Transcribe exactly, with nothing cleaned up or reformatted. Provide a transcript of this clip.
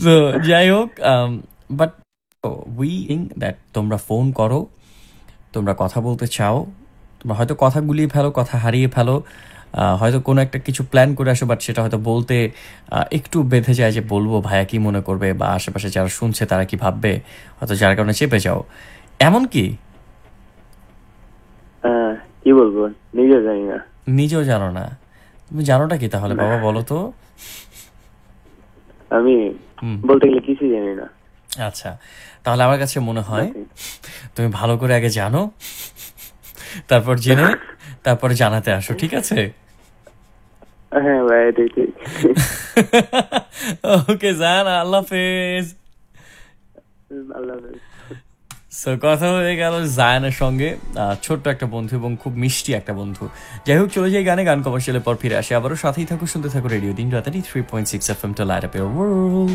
তো যাই হোক, বাট উই দ্যাট তোমরা ফোন করো, তোমরা কথা বলতে চাও, তোমরা হয়তো কথা গুলিয়ে ফেলো, কথা হারিয়ে ফেলো, আহ, হয়তো কোনো একটা কিছু প্ল্যান করে আসো, বাট সেটা হয়তো বলতে আহ, একটু বেঁধে যায় যে বলবো ভাইয়া কি মনে করবে, বা আশেপাশে যারা শুনছে তারা কি ভাববে, হয়তো যার কারণে চেপে যাও। এমন কি হ্যাঁ, কি বলবো নিজে জানি না। নিজেও জানো না? তুমি জানোটা কি তাহলে না। বাবা, বলো তো। আমি হুম, বলতে গেলে কিছুই জানি না। আচ্ছা, তাহলে আমার কাছে মনে হয় Nothing. তুমি ভালো করে আগে জানো, তারপর জেনে তারপরে জানাতে আসো, ঠিক আছে? হ্যাঁ ভাই, এটাই ঠিক। ওকে জান, আল্লাহ হাফেজ। আল্লাহ হাফেজ। সো কথা হয়ে গেল জায়ানের সঙ্গে, আহ, ছোট্ট একটা বন্ধু এবং খুব মিষ্টি একটা বন্ধু। যাই হোক, চলে যাই গানে, গান কমার্শিয়ালের পর ফিরে আসে আবারও। সাথেই থাকো, শুনতে থাকো রেডিও দিন রাতারি three point six F M two light up your world.